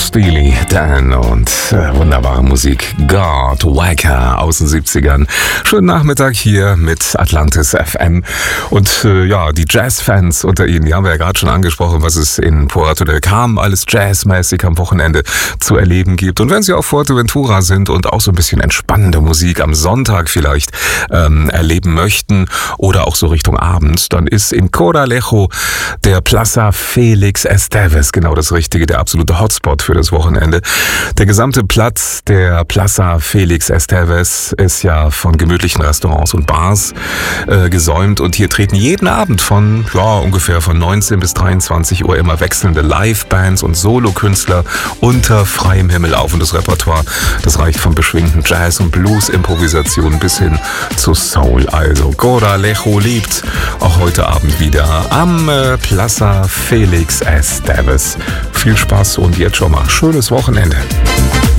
Steely Dan und wunderbare Musik. God Wacker aus den 70ern. Schönen Nachmittag hier mit Atlantis FM. Und die Jazzfans unter Ihnen, die haben wir ja gerade schon angesprochen, was es in Puerto del Carmen alles jazzmäßig am Wochenende zu erleben gibt. Und wenn Sie auf Fuerteventura sind und auch so ein bisschen entspannende Musik am Sonntag vielleicht erleben möchten oder auch so Richtung Abend, dann ist in Coralejo der Plaza Felix Esteves genau das Richtige, der absolute Hotspot für das Wochenende. Der gesamte Platz der Plaza Felix Esteves ist ja von gemütlichen Restaurants und Bars gesäumt und hier treten jeden Abend von ungefähr von 19 bis 23 Uhr immer wechselnde Live-Bands und Solokünstler unter freiem Himmel auf. Und das Repertoire, das reicht von beschwingten Jazz- und Blues-Improvisationen bis hin zu Soul. Also Coralejo liebt auch heute Abend wieder am Plaza Felix Esteves. Viel Spaß und jetzt schon mal schönes Wochenende.